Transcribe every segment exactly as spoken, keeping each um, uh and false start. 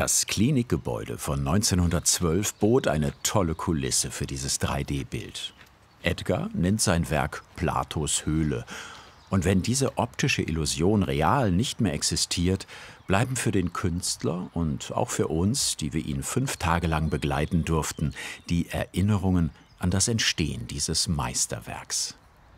Das Klinikgebäude von neunzehnhundertzwölf bot eine tolle Kulisse für dieses drei D Bild. Edgar nennt sein Werk Platos Höhle. Und wenn diese optische Illusion real nicht mehr existiert, bleiben für den Künstler und auch für uns, die wir ihn fünf Tage lang begleiten durften, die Erinnerungen an das Entstehen dieses Meisterwerks.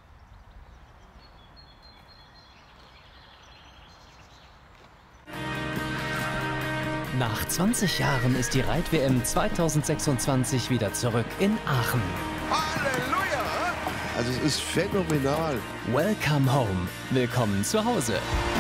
Nach zwanzig Jahren ist die Reit-W M zweitausendsechsundzwanzig wieder zurück in Aachen. Halleluja! Also es ist phänomenal. Welcome home. Willkommen zu Hause.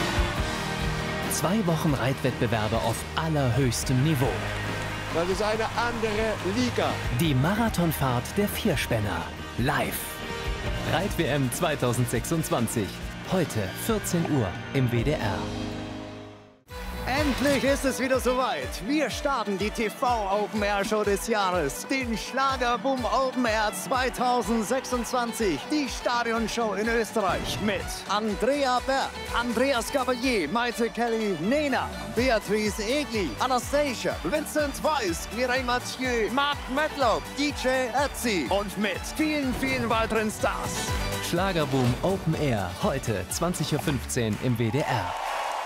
Zwei Wochen Reitwettbewerbe auf allerhöchstem Niveau. Das ist eine andere Liga. Die Marathonfahrt der Vierspänner. Live. Reit-W M zweitausendsechsundzwanzig. Heute vierzehn Uhr im W D R. Endlich ist es wieder soweit. Wir starten die T V-Open-Air-Show des Jahres, den Schlagerboom Open Air zweitausendsechsundzwanzig, die Stadionshow in Österreich mit Andrea Berg, Andreas Gabalier, Maite Kelly, Nena, Beatrice Egli, Anastasia, Vincent Weiss, Mireille Mathieu, Mark Medlock, D J Ötzi und mit vielen, vielen weiteren Stars. Schlagerboom Open Air, heute zwanzig Uhr fünfzehn im W D R.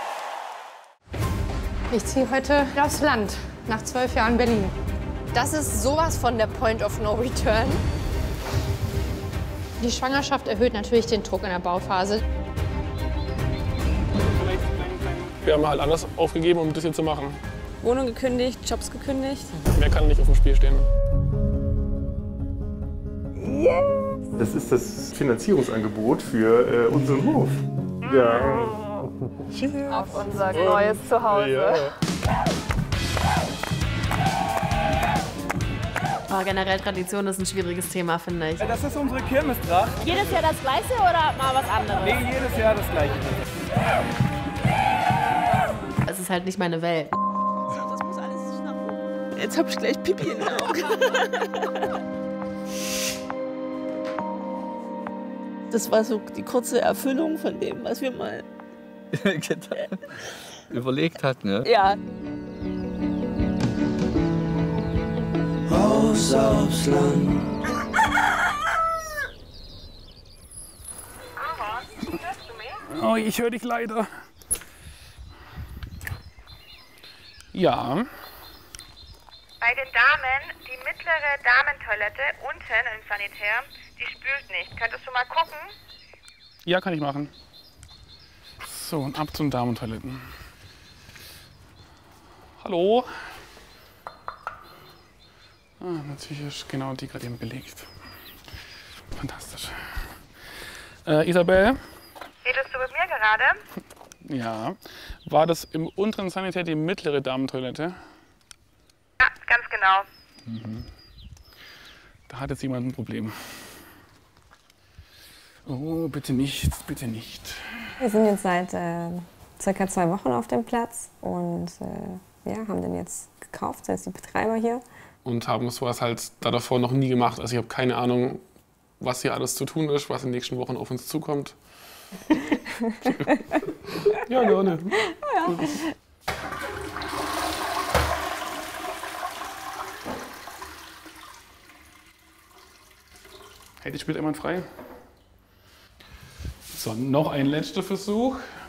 Ich ziehe heute aufs Land, nach zwölf Jahren Berlin. Das ist sowas von der Point of No Return. Die Schwangerschaft erhöht natürlich den Druck in der Bauphase. Wir haben halt alles aufgegeben, um das hier zu machen. Wohnung gekündigt, Jobs gekündigt. Mehr kann nicht auf dem Spiel stehen. Yes! Das ist das Finanzierungsangebot für äh, unseren Hof. Ja. Auf unser neues Zuhause. Ja. Oh, generell Tradition ist ein schwieriges Thema, finde ich. Das ist unsere Kirmestracht. Jedes Jahr das Gleiche oder mal was anderes? Nee, jedes Jahr das Gleiche. Es ist halt nicht meine Welt. Das muss alles nach oben. Jetzt hab ich gleich Pipi in den Augen. Das war so die kurze Erfüllung von dem, was wir mal überlegt hat, ne? Ja. Raus aufs Land. Oh, ich höre dich leider. Ja. Bei den Damen, die mittlere Damentoilette unten im Sanitär, die spült nicht. Könntest du mal gucken? Ja, kann ich machen. So, und ab zum Damentoiletten. Hallo? Ah, natürlich ist genau die gerade eben belegt. Fantastisch. Äh, Isabel? Redest du mit mir gerade? Ja. War das im unteren Sanitär die mittlere Damentoilette? Ja, ganz genau. Mhm. Da hat jetzt jemand ein Problem. Oh, bitte nicht, bitte nicht. Wir sind jetzt seit äh, circa zwei Wochen auf dem Platz und äh, ja, haben den jetzt gekauft, sind jetzt die Betreiber hier. Und haben sowas halt da davor noch nie gemacht. Also ich habe keine Ahnung, was hier alles zu tun ist, was in den nächsten Wochen auf uns zukommt. Ja, gerne. Ja. Hey, die spielt einmal frei. So, noch ein letzter Versuch.